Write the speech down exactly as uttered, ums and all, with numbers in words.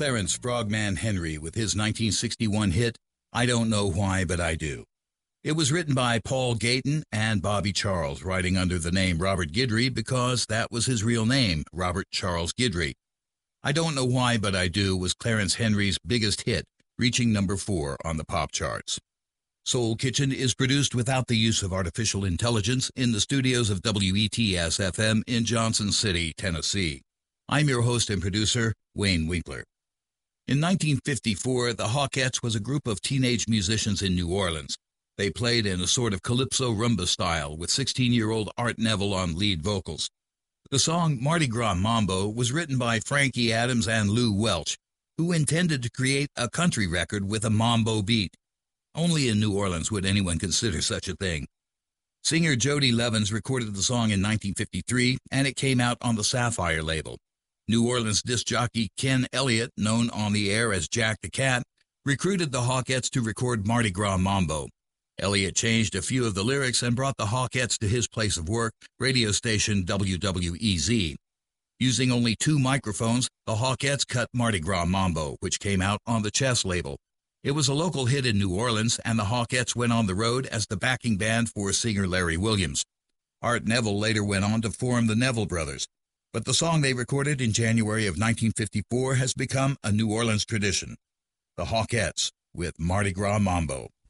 Clarence "Frogman" Henry with his nineteen sixty-one hit, I Don't Know Why But I Do. It was written by Paul Gayton and Bobby Charles, writing under the name Robert Guidry because that was his real name, Robert Charles Guidry. I Don't Know Why But I Do was Clarence Henry's biggest hit, reaching number four on the pop charts. Soul Kitchen is produced without the use of artificial intelligence in the studios of W E T S F M in Johnson City, Tennessee. I'm your host and producer, Wayne Winkler. In nineteen fifty-four, the Hawkettes was a group of teenage musicians in New Orleans. They played in a sort of calypso rumba style with sixteen-year-old Art Neville on lead vocals. The song Mardi Gras Mambo was written by Frankie Adams and Lou Welch, who intended to create a country record with a mambo beat. Only in New Orleans would anyone consider such a thing. Singer Jody Levens recorded the song in nineteen fifty-three, and it came out on the Sapphire label. New Orleans disc jockey Ken Elliott, known on the air as Jack the Cat, recruited the Hawkettes to record Mardi Gras Mambo. Elliott changed a few of the lyrics and brought the Hawkettes to his place of work, radio station W W E Z. Using only two microphones, the Hawkettes cut Mardi Gras Mambo, which came out on the Chess label. It was a local hit in New Orleans, and the Hawkettes went on the road as the backing band for singer Larry Williams. Art Neville later went on to form the Neville Brothers, but the song they recorded in January of nineteen fifty-four has become a New Orleans tradition. The Hawkettes with Mardi Gras Mambo.